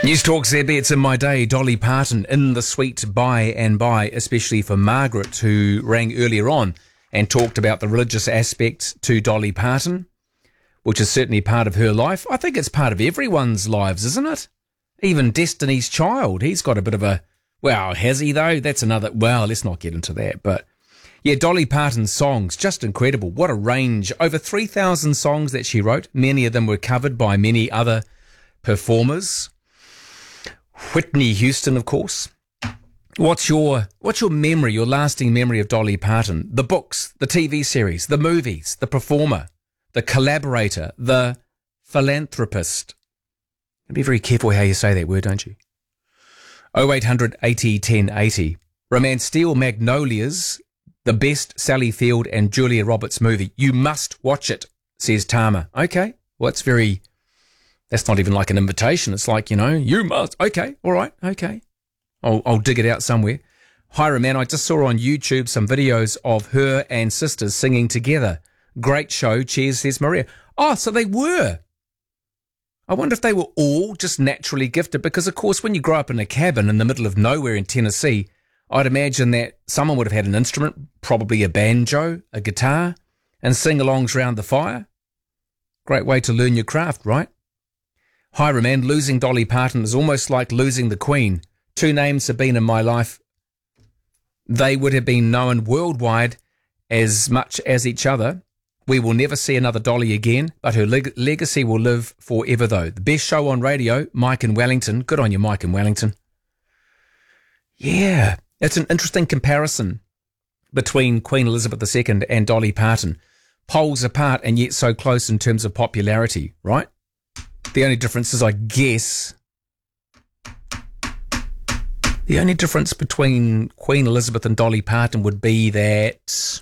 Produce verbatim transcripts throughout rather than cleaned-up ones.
News Talk Z B, it's in my day. Dolly Parton in the suite by and by, especially for Margaret, who rang earlier on and talked about the religious aspect to Dolly Parton, which is certainly part of her life. I think it's part of everyone's lives, isn't it? Even Destiny's Child, he's got a bit of a, well, has he though? That's another, well, let's not get into that. But yeah, Dolly Parton's songs, just incredible. What a range. Over three thousand songs that she wrote. Many of them were covered by many other performers. Whitney Houston, of course. What's your what's your memory, your lasting memory of Dolly Parton? The books, the T V series, the movies, the performer, the collaborator, the philanthropist. Be very careful how you say that word, don't you? oh eight hundred eighty ten eighty. Romance Steel Magnolias, the best Sally Field and Julia Roberts movie. You must watch it, says Tama. Okay, well, it's very... That's not even like an invitation. It's like, you know, you must. Okay, all right, okay. I'll, I'll dig it out somewhere. Hira, man, I just saw on YouTube some videos of her and sisters singing together. Great show. Cheers, says Maria. Oh, so they were. I wonder if they were all just naturally gifted because, of course, when you grow up in a cabin in the middle of nowhere in Tennessee, I'd imagine that someone would have had an instrument, probably a banjo, a guitar, and sing-alongs round the fire. Great way to learn your craft, right? Hira, man, losing Dolly Parton is almost like losing the Queen. Two names have been in my life. They would have been known worldwide as much as each other. We will never see another Dolly again, but her leg- legacy will live forever, though. The best show on radio, Mike in Wellington. Good on you, Mike in Wellington. Yeah, it's an interesting comparison between Queen Elizabeth the Second and Dolly Parton. Poles apart and yet so close in terms of popularity, right? The only difference is, I guess, the only difference between Queen Elizabeth and Dolly Parton would be that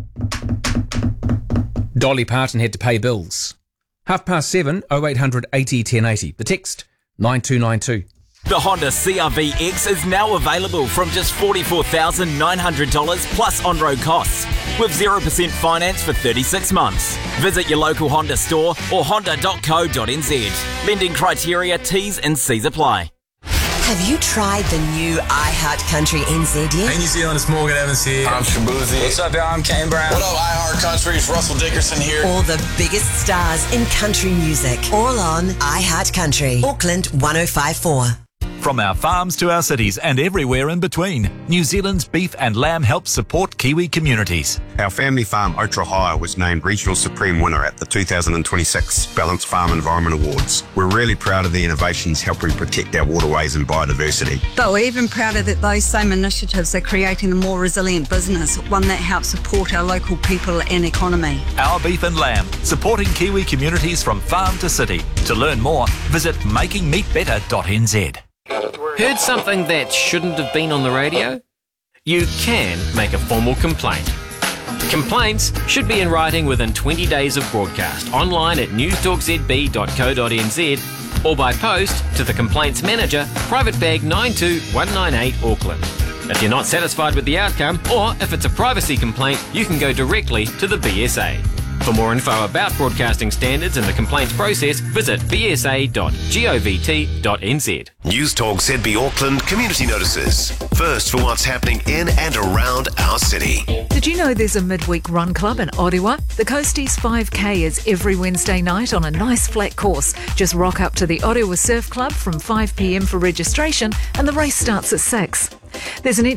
Dolly Parton had to pay bills. Half past seven, oh eight hundred eighty ten eighty. The text, nine two nine two. The Honda C R V X is now available from just forty-four thousand nine hundred dollars plus on-road costs, with zero percent finance for thirty-six months. Visit your local Honda store or honda dot co dot n z. Lending criteria, T's and C's apply. Have you tried the new iHeartCountry N Z yet? Hey New Zealand, it's Morgan Evans here. I'm Shabuzi. What's up, y'all? I'm Kane Brown. What up, iHeartCountry? It's Russell Dickerson here. All the biggest stars in country music, all on iHeartCountry. Auckland one oh five point four. From our farms to our cities and everywhere in between, New Zealand's beef and lamb helps support Kiwi communities. Our family farm, Otrahire, was named Regional Supreme Winner at the two thousand twenty-six Balanced Farm Environment Awards. We're really proud of the innovations helping protect our waterways and biodiversity. But we're even prouder that those same initiatives are creating a more resilient business, one that helps support our local people and economy. Our beef and lamb, supporting Kiwi communities from farm to city. To learn more, visit making meat better dot n z. Heard something that shouldn't have been on the radio? You can make a formal complaint. Complaints should be in writing within twenty days of broadcast, online at news talk z b dot co dot n z or by post to the Complaints Manager, Private Bag nine two one nine eight, Auckland. If you're not satisfied with the outcome, or if it's a privacy complaint, you can go directly to the B S A. For more info about broadcasting standards and the complaints process, visit b s a dot govt dot n z. News Talk Z B Auckland community notices. First for what's happening in and around our city. Did you know there's a midweek run club in Ottawa? The Coasties five K is every Wednesday night on a nice flat course. Just rock up to the Ottawa Surf Club from five p m for registration and the race starts at six. There's an